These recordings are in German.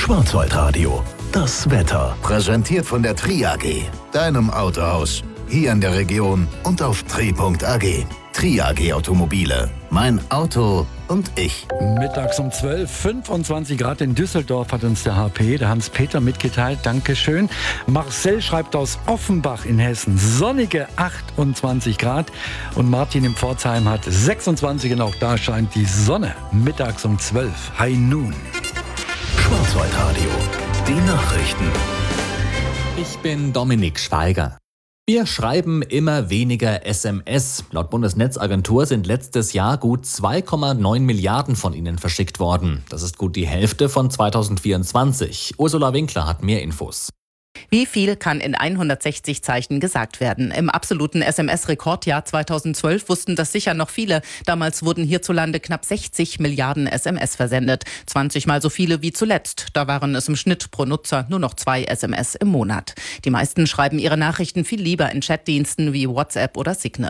Schwarzwaldradio, das Wetter. Präsentiert von der Tri AG, deinem Autohaus. Hier in der Region und auf tri.ag. Tri AG Automobile. Mein Auto und ich. Mittags um 12, 25 Grad in Düsseldorf hat uns der HP, der Hans-Peter, mitgeteilt. Dankeschön. Marcel schreibt aus Offenbach in Hessen sonnige 28 Grad. Und Martin in Pforzheim hat 26 und auch da scheint die Sonne. Mittags um 12, High Noon. Schwarzwaldradio, die Nachrichten. Ich bin Dominik Schweiger. Wir schreiben immer weniger SMS. Laut Bundesnetzagentur sind letztes Jahr gut 2,9 Milliarden von ihnen verschickt worden. Das ist gut die Hälfte von 2024. Ursula Winkler hat mehr Infos. Wie viel kann in 160 Zeichen gesagt werden? Im absoluten SMS-Rekordjahr 2012 wussten das sicher noch viele. Damals wurden hierzulande knapp 60 Milliarden SMS versendet. 20 Mal so viele wie zuletzt. Da waren es im Schnitt pro Nutzer nur noch 2 SMS im Monat. Die meisten schreiben ihre Nachrichten viel lieber in Chatdiensten wie WhatsApp oder Signal.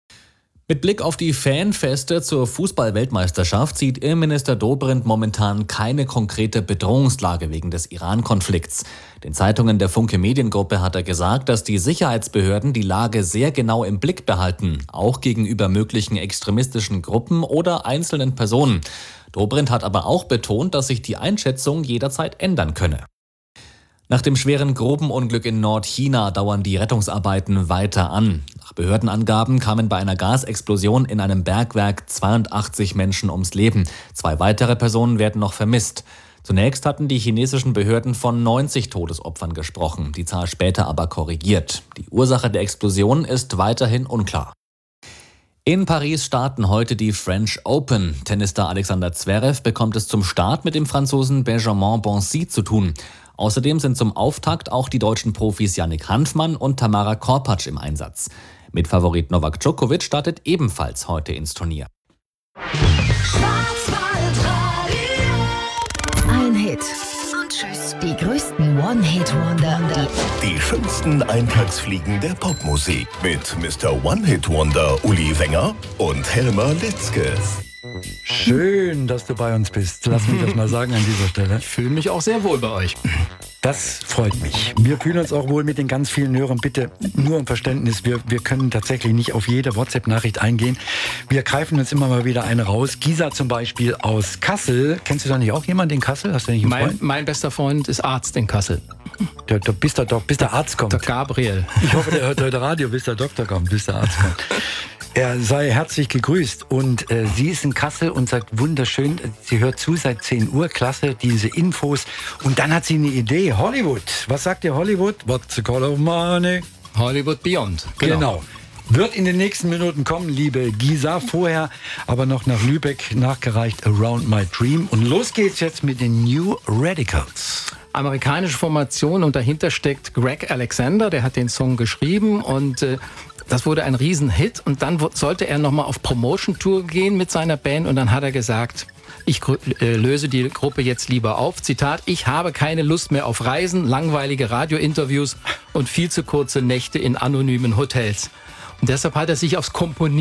Mit Blick auf die Fanfeste zur Fußball-Weltmeisterschaft sieht Innenminister Dobrindt momentan keine konkrete Bedrohungslage wegen des Iran-Konflikts. Den Zeitungen der Funke Mediengruppe hat er gesagt, dass die Sicherheitsbehörden die Lage sehr genau im Blick behalten, auch gegenüber möglichen extremistischen Gruppen oder einzelnen Personen. Dobrindt hat aber auch betont, dass sich die Einschätzung jederzeit ändern könne. Nach dem schweren Grubenunglück in Nordchina dauern die Rettungsarbeiten weiter an. Nach Behördenangaben kamen bei einer Gasexplosion in einem Bergwerk 82 Menschen ums Leben. 2 weitere Personen werden noch vermisst. Zunächst hatten die chinesischen Behörden von 90 Todesopfern gesprochen, die Zahl später aber korrigiert. Die Ursache der Explosion ist weiterhin unklar. In Paris starten heute die French Open. Tennisstar Alexander Zverev bekommt es zum Start mit dem Franzosen Benjamin Bonzi zu tun. Außerdem sind zum Auftakt auch die deutschen Profis Yannick Hanfmann und Tamara Korpatsch im Einsatz. Mitfavorit Novak Djokovic startet ebenfalls heute ins Turnier. Ein Hit und tschüss. Die größten One-Hit-Wonder. Die schönsten Eintagsfliegen der Popmusik mit Mr. One-Hit-Wonder Uli Wenger und Helmer Litzke. Schön, dass du bei uns bist. Lass mich das mal sagen an dieser Stelle. Ich fühle mich auch sehr wohl bei euch. Das freut mich. Wir fühlen uns auch wohl mit den ganz vielen Hörern. Bitte nur im Verständnis, wir können tatsächlich nicht auf jede WhatsApp-Nachricht eingehen. Wir greifen uns immer mal wieder eine raus. Gisa zum Beispiel aus Kassel. Kennst du da nicht auch jemanden in Kassel? Hast du nicht einen Freund? Mein bester Freund ist Arzt in Kassel. Bis der Arzt kommt. Der Gabriel. Ich hoffe, der hört heute Radio, bis der Doktor kommt, bis der Arzt kommt. Er sei herzlich gegrüßt und sie ist in Kassel und sagt wunderschön, sie hört zu seit 10 Uhr, klasse, diese Infos. Und dann hat sie eine Idee, Hollywood. Was sagt ihr Hollywood? What's the call of money? Hollywood Beyond. Genau. Wird in den nächsten Minuten kommen, liebe Gisa. Vorher aber noch nach Lübeck nachgereicht Around My Dream. Und los geht's jetzt mit den New Radicals. Amerikanische Formation und dahinter steckt Greg Alexander, der hat den Song geschrieben und das wurde ein Riesenhit und dann sollte er nochmal auf Promotion-Tour gehen mit seiner Band und dann hat er gesagt, ich löse die Gruppe jetzt lieber auf. Zitat, ich habe keine Lust mehr auf Reisen, langweilige Radiointerviews und viel zu kurze Nächte in anonymen Hotels. Und deshalb hat er sich aufs Komponieren